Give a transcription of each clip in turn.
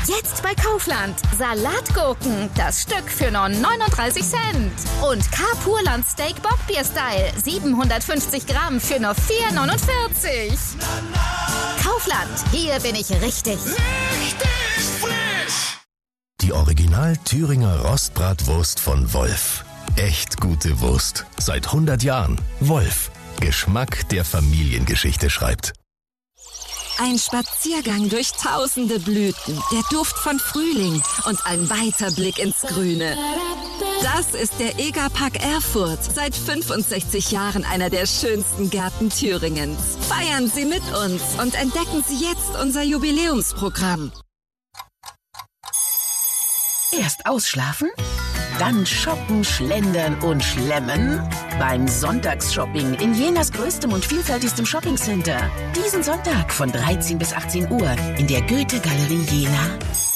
Jetzt bei Kaufland. Salatgurken, das Stück für nur 39 Cent. Und K-Purland Steak Bockbier Style, 750 Gramm für nur 4,49. Kaufland, hier bin ich richtig. Richtig frisch! Die Original Thüringer Rostbratwurst von Wolf. Echt gute Wurst. Seit 100 Jahren. Wolf. Geschmack, der Familiengeschichte schreibt. Ein Spaziergang durch tausende Blüten, der Duft von Frühling und ein weiter Blick ins Grüne. Das ist der EGA-Park Erfurt. Seit 65 Jahren einer der schönsten Gärten Thüringens. Feiern Sie mit uns und entdecken Sie jetzt unser Jubiläumsprogramm. Erst ausschlafen, dann shoppen, schlendern und schlemmen. Beim Sonntagsshopping in Jenas größtem und vielfältigstem Shoppingcenter. Diesen Sonntag von 13 bis 18 Uhr in der Goethe-Galerie Jena.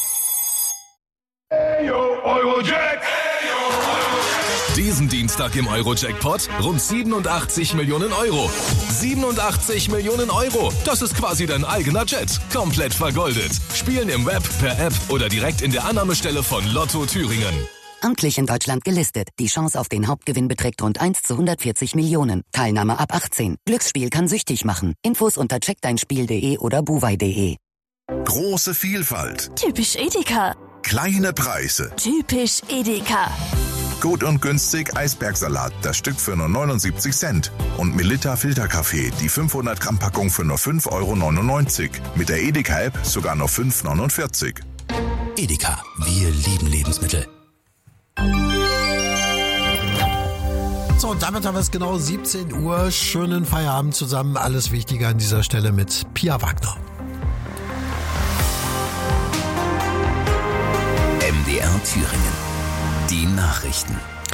Eurojack! Diesen Dienstag im Eurojackpot rund 87 Millionen Euro. 87 Millionen Euro. Das ist quasi dein eigener Jet. Komplett vergoldet. Spielen im Web, per App oder direkt in der Annahmestelle von Lotto Thüringen. Amtlich in Deutschland gelistet. Die Chance auf den Hauptgewinn beträgt rund 1 zu 140 Millionen. Teilnahme ab 18. Glücksspiel kann süchtig machen. Infos unter checkdeinspiel.de oder buwei.de. Große Vielfalt. Typisch Edeka. Kleine Preise. Typisch Edeka. Gut und günstig Eisbergsalat, das Stück für nur 79 Cent. Und Melitta Filterkaffee, die 500 Gramm Packung für nur 5,99 €. Mit der Edeka-App sogar nur 5,49 €. Edeka. Wir lieben Lebensmittel. So, und damit haben wir es genau 17 Uhr. Schönen Feierabend zusammen. Alles Wichtige an dieser Stelle mit Pia Wagner. MDR Thüringen. Die Nachrichten.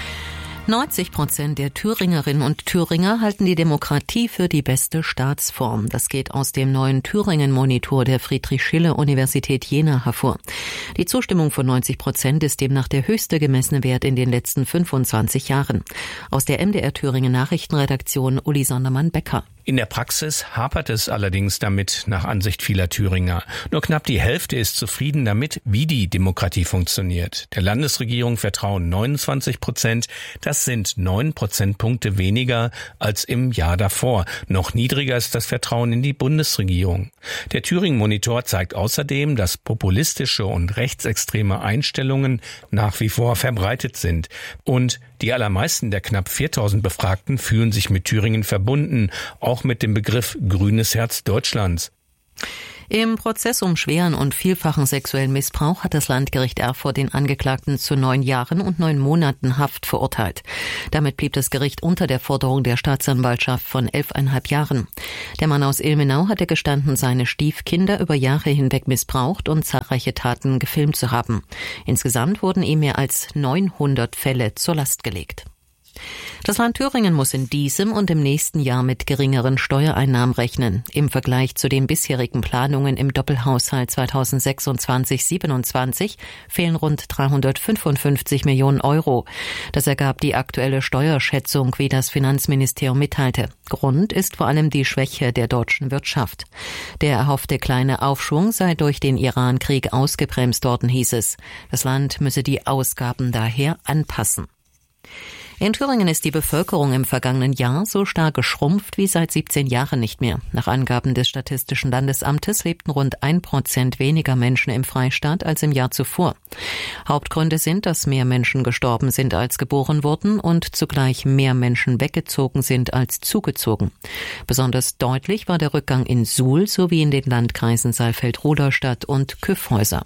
90% der Thüringerinnen und Thüringer halten die Demokratie für die beste Staatsform. Das geht aus dem neuen Thüringen-Monitor der Friedrich-Schiller-Universität Jena hervor. Die Zustimmung von 90% ist demnach der höchste gemessene Wert in den letzten 25 Jahren. Aus der MDR Thüringen Nachrichtenredaktion Uli Sondermann-Becker. In der Praxis hapert es allerdings damit, nach Ansicht vieler Thüringer. Nur knapp die Hälfte ist zufrieden damit, wie die Demokratie funktioniert. Der Landesregierung vertrauen 29%. Das sind 9 Prozentpunkte weniger als im Jahr davor. Noch niedriger ist das Vertrauen in die Bundesregierung. Der Thüringen-Monitor zeigt außerdem, dass populistische und rechtsextreme Einstellungen nach wie vor verbreitet sind. Und die allermeisten der knapp 4.000 Befragten fühlen sich mit Thüringen verbunden, auch mit dem Begriff Grünes Herz Deutschlands. Im Prozess um schweren und vielfachen sexuellen Missbrauch hat das Landgericht Erfurt den Angeklagten zu 9 Jahren und 9 Monaten Haft verurteilt. Damit blieb das Gericht unter der Forderung der Staatsanwaltschaft von 11,5 Jahren. Der Mann aus Ilmenau hatte gestanden, seine Stiefkinder über Jahre hinweg missbraucht und zahlreiche Taten gefilmt zu haben. Insgesamt wurden ihm mehr als 900 Fälle zur Last gelegt. Das Land Thüringen muss in diesem und im nächsten Jahr mit geringeren Steuereinnahmen rechnen. Im Vergleich zu den bisherigen Planungen im Doppelhaushalt 2026-27 fehlen rund 355 Millionen Euro. Das ergab die aktuelle Steuerschätzung, wie das Finanzministerium mitteilte. Grund ist vor allem die Schwäche der deutschen Wirtschaft. Der erhoffte kleine Aufschwung sei durch den Iran-Krieg ausgebremst worden, hieß es. Das Land müsse die Ausgaben daher anpassen. In Thüringen ist die Bevölkerung im vergangenen Jahr so stark geschrumpft wie seit 17 Jahren nicht mehr. Nach Angaben des Statistischen Landesamtes lebten rund 1% weniger Menschen im Freistaat als im Jahr zuvor. Hauptgründe sind, dass mehr Menschen gestorben sind als geboren wurden und zugleich mehr Menschen weggezogen sind als zugezogen. Besonders deutlich war der Rückgang in Suhl sowie in den Landkreisen Saalfeld-Rudolstadt und Kyffhäuser.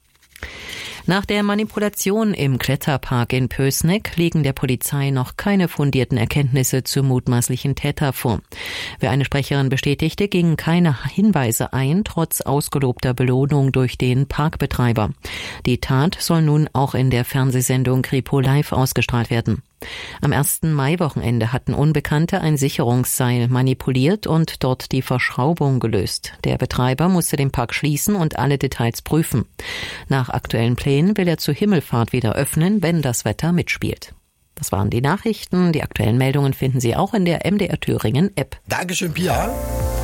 Nach der Manipulation im Kletterpark in Pößneck liegen der Polizei noch keine fundierten Erkenntnisse zum mutmaßlichen Täter vor. Wie eine Sprecherin bestätigte, gingen keine Hinweise ein, trotz ausgelobter Belohnung durch den Parkbetreiber. Die Tat soll nun auch in der Fernsehsendung Kripo Live ausgestrahlt werden. Am 1. Mai-Wochenende hatten Unbekannte ein Sicherungsseil manipuliert und dort die Verschraubung gelöst. Der Betreiber musste den Park schließen und alle Details prüfen. Nach aktuellen Plänen will er zur Himmelfahrt wieder öffnen, wenn das Wetter mitspielt. Das waren die Nachrichten. Die aktuellen Meldungen finden Sie auch in der MDR Thüringen App. Dankeschön, Pia.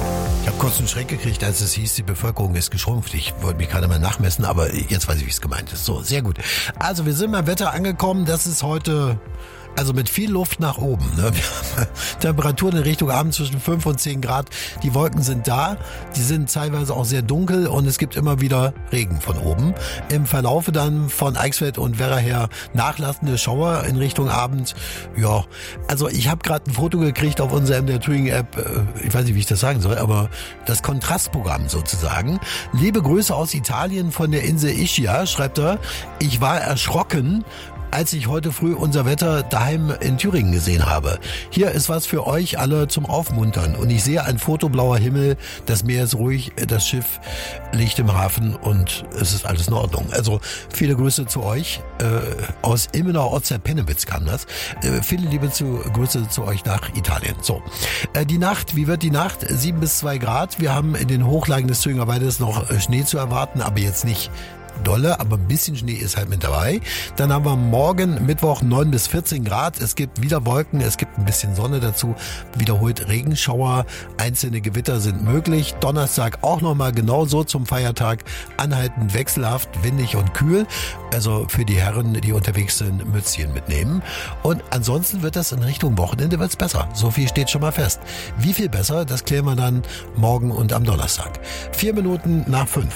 Ich habe kurz einen Schreck gekriegt, als es hieß, die Bevölkerung ist geschrumpft. Ich wollte mich gerade mal nachmessen, aber jetzt weiß ich, wie es gemeint ist. So, sehr gut. Also wir sind beim Wetter angekommen. Das ist heute... Also mit viel Luft nach oben. Ne? Wir haben Temperaturen in Richtung Abend zwischen 5 und 10 Grad. Die Wolken sind da. Die sind teilweise auch sehr dunkel und es gibt immer wieder Regen von oben. Im Verlaufe dann von Eichsfeld und Werra her nachlassende Schauer in Richtung Abend. Ja, also ich habe gerade ein Foto gekriegt auf unserer MDR Thüringen App. Ich weiß nicht, wie ich das sagen soll, aber das Kontrastprogramm sozusagen. Liebe Grüße aus Italien von der Insel Ischia, schreibt er. Ich war erschrocken, als ich heute früh unser Wetter daheim in Thüringen gesehen habe. Hier ist was für euch alle zum Aufmuntern. Und ich sehe ein fotoblauer Himmel, das Meer ist ruhig, das Schiff liegt im Hafen und es ist alles in Ordnung. Also viele Grüße zu euch. Aus Ilmenau, Otzer-Pennewitz kam das. Viele liebe Grüße zu euch nach Italien. So, die Nacht, wie wird die Nacht? 7 bis 2 Grad. Wir haben in den Hochlagen des Thüringer Waldes noch Schnee zu erwarten, aber jetzt nicht dolle, aber ein bisschen Schnee ist halt mit dabei. Dann haben wir morgen Mittwoch 9 bis 14 Grad. Es gibt wieder Wolken, es gibt ein bisschen Sonne dazu. Wiederholt Regenschauer, einzelne Gewitter sind möglich. Donnerstag auch nochmal genauso zum Feiertag. Anhaltend wechselhaft, windig und kühl. Also für die Herren, die unterwegs sind, Mützchen mitnehmen. Und ansonsten wird das in Richtung Wochenende wird's besser. So viel steht schon mal fest. Wie viel besser, das klären wir dann morgen und am Donnerstag. 4 Minuten nach 5.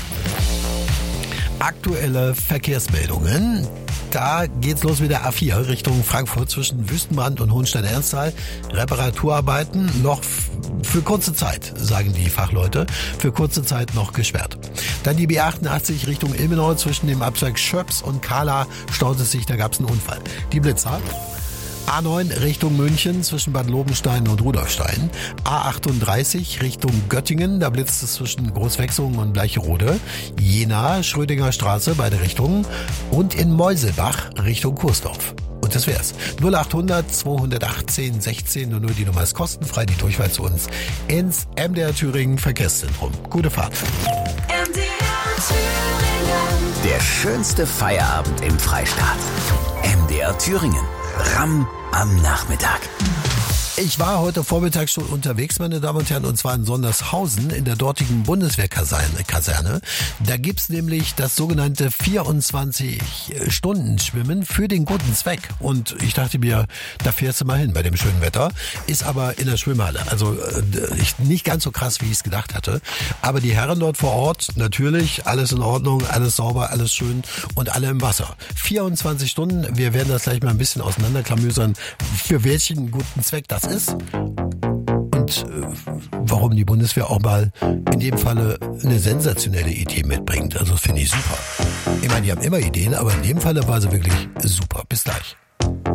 Aktuelle Verkehrsmeldungen. Da geht's los mit der A4 Richtung Frankfurt zwischen Wüstenbrand und Hohenstein-Ernsthal. Reparaturarbeiten noch für kurze Zeit, sagen die Fachleute, für kurze Zeit noch gesperrt. Dann die B88 Richtung Ilmenau zwischen dem Abzweig Schöps und Kahla staut es sich, da gab's einen Unfall. Die Blitzer. A9 Richtung München zwischen Bad Lobenstein und Rudolfstein. A38 Richtung Göttingen, da blitzt es zwischen Großwechsungen und Bleicherode. Jena, Schrödinger Straße, beide Richtungen. Und in Meuselbach Richtung Kursdorf. Und das wär's. 0800 218 16 00, die Nummer ist kostenfrei, die Durchwahl zu uns ins MDR Thüringen Verkehrszentrum. Gute Fahrt. MDR Thüringen. Der schönste Feierabend im Freistaat. MDR Thüringen. Ramm am Nachmittag. Ich war heute Vormittag schon unterwegs, meine Damen und Herren, und zwar in Sondershausen in der dortigen Bundeswehrkaserne. Da gibt's nämlich das sogenannte 24-Stunden-Schwimmen für den guten Zweck. Und ich dachte mir, da fährst du mal hin bei dem schönen Wetter. Ist aber in der Schwimmhalle. Also nicht ganz so krass, wie ich es gedacht hatte. Aber die Herren dort vor Ort, natürlich, alles in Ordnung, alles sauber, alles schön und alle im Wasser. 24 Stunden, wir werden das gleich mal ein bisschen auseinanderklamüsern, für welchen guten Zweck das ist und warum die Bundeswehr auch mal in dem Falle eine sensationelle Idee mitbringt. Also das finde ich super. Ich meine, die haben immer Ideen, aber in dem Falle war sie wirklich super. Bis gleich.